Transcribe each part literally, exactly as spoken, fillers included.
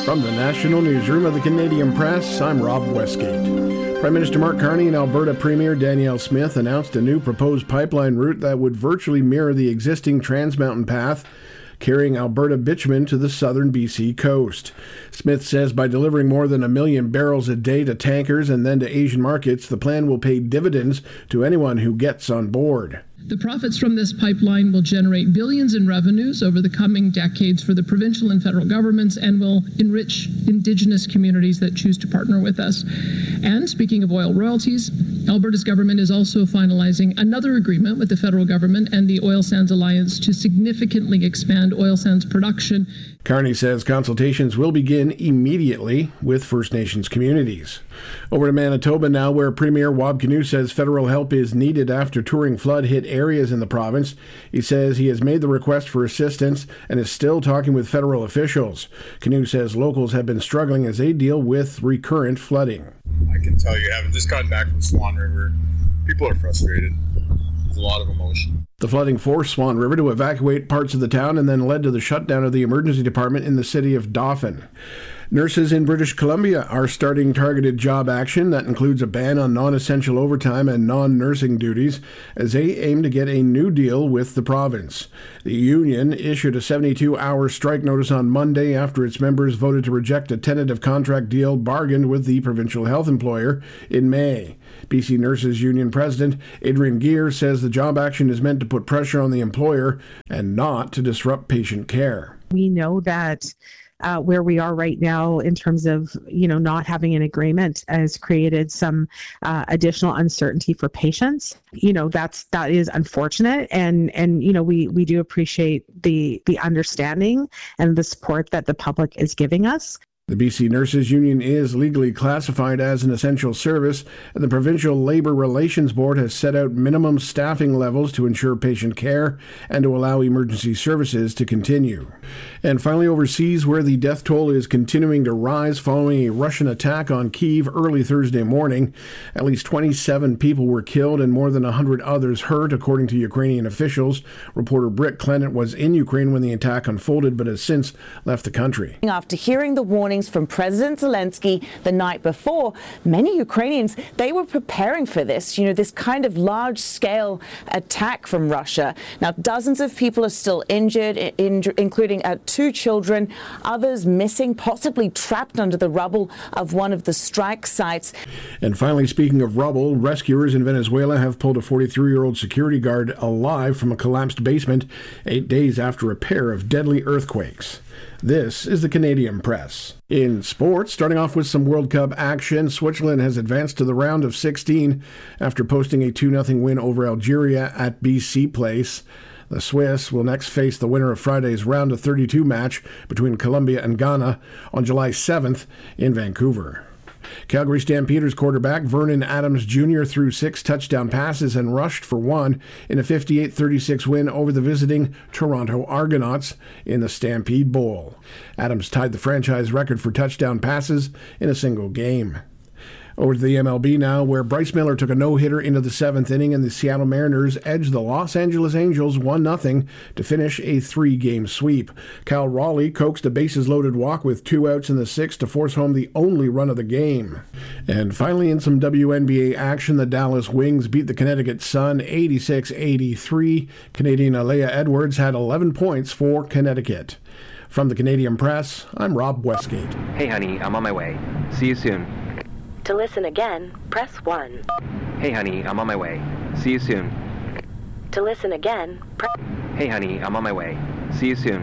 From the National Newsroom of the Canadian Press, I'm Rob Westgate. Prime Minister Mark Carney and Alberta Premier Danielle Smith announced a new proposed pipeline route that would virtually mirror the existing Trans Mountain Path, carrying Alberta bitumen to the southern B C coast. Smith says by delivering more than a million barrels a day to tankers and then to Asian markets, the plan will pay dividends to anyone who gets on board. The profits from this pipeline will generate billions in revenues over the coming decades for the provincial and federal governments and will enrich Indigenous communities that choose to partner with us. And speaking of oil royalties, Alberta's government is also finalizing another agreement with the federal government and the Oil Sands Alliance to significantly expand oil sands production. Carney says consultations will begin immediately with First Nations communities. Over to Manitoba now, where Premier Wab Kinew says federal help is needed after touring flood-hit areas in the province. He says he has made the request for assistance and is still talking with federal officials. Kinew says locals have been struggling as they deal with recurrent flooding. I can tell you, having just gotten back from Swan River, people are frustrated. There's a lot of emotion. The flooding forced Swan River to evacuate parts of the town and then led to the shutdown of the emergency department in the city of Dauphin. Nurses in British Columbia are starting targeted job action that includes a ban on non-essential overtime and non-nursing duties as they aim to get a new deal with the province. The union issued a seventy-two hour strike notice on Monday after its members voted to reject a tentative contract deal bargained with the provincial health employer in May. B C Nurses Union President Adrian Geer says the job action is meant to put pressure on the employer and not to disrupt patient care. We know that Uh, where we are right now in terms of, you know, not having an agreement has created some uh, additional uncertainty for patients. You know, that's, that is unfortunate. And, and, you know, we, we do appreciate the, the understanding and the support that the public is giving us. The B C Nurses Union is legally classified as an essential service, and the Provincial Labour Relations Board has set out minimum staffing levels to ensure patient care and to allow emergency services to continue. And finally, overseas, where the death toll is continuing to rise following a Russian attack on Kyiv early Thursday morning. At least twenty-seven people were killed and more than one hundred others hurt, according to Ukrainian officials. Reporter Britt Clement was in Ukraine when the attack unfolded, but has since left the country. After hearing the warnings from President Zelensky the night before, many Ukrainians, they were preparing for this, you know, this kind of large-scale attack from Russia. Now, dozens of people are still injured, in, including uh, two children, others missing, possibly trapped under the rubble of one of the strike sites. And finally, speaking of rubble, rescuers in Venezuela have pulled a forty-three-year-old security guard alive from a collapsed basement eight days after a pair of deadly earthquakes. This is the Canadian Press. In sports, starting off with some World Cup action, Switzerland has advanced to the round of sixteen after posting a two nothing win over Algeria at B C Place. The Swiss will next face the winner of Friday's round of thirty-two match between Colombia and Ghana on July seventh in Vancouver. Calgary Stampeders quarterback Vernon Adams Junior threw six touchdown passes and rushed for one in a fifty-eight thirty-six win over the visiting Toronto Argonauts in the Stampede Bowl. Adams tied the franchise record for touchdown passes in a single game. Over to the M L B now, where Bryce Miller took a no-hitter into the seventh inning and the Seattle Mariners edged the Los Angeles Angels one nothing to finish a three-game sweep. Cal Raleigh coaxed a bases-loaded walk with two outs in the sixth to force home the only run of the game. And finally, in some W N B A action, the Dallas Wings beat the Connecticut Sun eighty-six eighty-three. Canadian Alea Edwards had eleven points for Connecticut. From the Canadian Press, I'm Rob Westgate. Hey, honey, I'm on my way. See you soon. To listen again, press one. Hey, honey, I'm on my way. See you soon. To listen again, press... Hey, honey, I'm on my way. See you soon.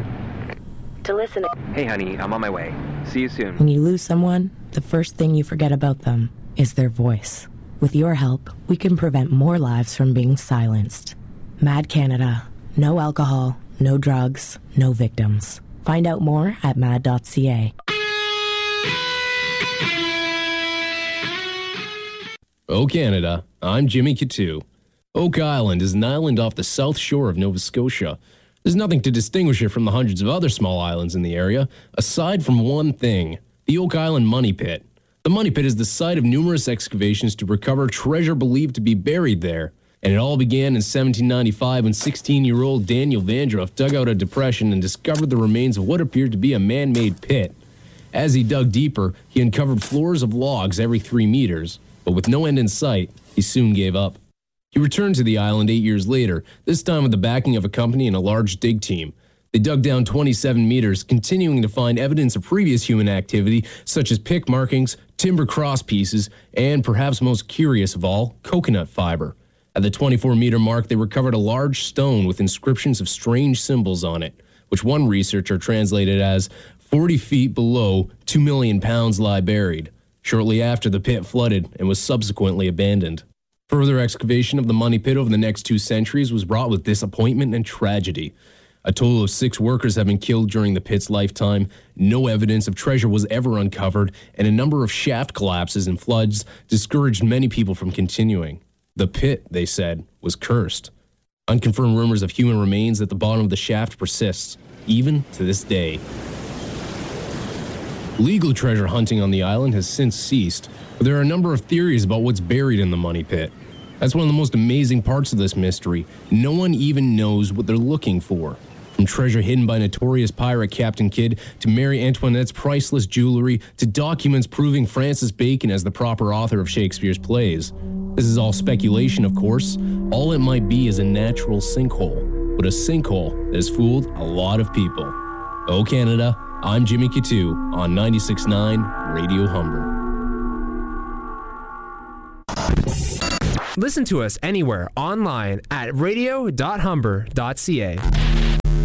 To listen... Hey, honey, I'm on my way. See you soon. When you lose someone, the first thing you forget about them is their voice. With your help, we can prevent more lives from being silenced. Mad Canada. No alcohol, no drugs, no victims. Find out more at mad dot c a. Oh, Canada, I'm Jimmy Kittu. Oak Island is an island off the south shore of Nova Scotia. There's nothing to distinguish it from the hundreds of other small islands in the area, aside from one thing, the Oak Island Money Pit. The Money Pit is the site of numerous excavations to recover treasure believed to be buried there. And it all began in seventeen ninety-five when sixteen-year-old Daniel Vandroff dug out a depression and discovered the remains of what appeared to be a man-made pit. As he dug deeper, he uncovered floors of logs every three meters, but with no end in sight, he soon gave up. He returned to the island eight years later, this time with the backing of a company and a large dig team. They dug down twenty-seven meters, continuing to find evidence of previous human activity, such as pick markings, timber cross pieces, and perhaps most curious of all, coconut fiber. At the twenty-four meter mark, they recovered a large stone with inscriptions of strange symbols on it, which one researcher translated as forty feet below, two million pounds lie buried. Shortly after, the pit flooded and was subsequently abandoned. Further excavation of the money pit over the next two centuries was brought with disappointment and tragedy. A total of six workers have been killed during the pit's lifetime. No evidence of treasure was ever uncovered, and a number of shaft collapses and floods discouraged many people from continuing. The pit, they said, was cursed. Unconfirmed rumors of human remains at the bottom of the shaft persists, even to this day. Legal treasure hunting on the island has since ceased, but there are a number of theories about what's buried in the money pit. That's one of the most amazing parts of this mystery. No one even knows what they're looking for. From treasure hidden by notorious pirate Captain Kidd, to Marie Antoinette's priceless jewelry, to documents proving Francis Bacon as the proper author of Shakespeare's plays. This is all speculation, of course. All it might be is a natural sinkhole, but a sinkhole that has fooled a lot of people. Oh Canada, I'm Jimmy Kitu on ninety-six point nine Radio Humber. Listen to us anywhere online at radio dot humber dot c a.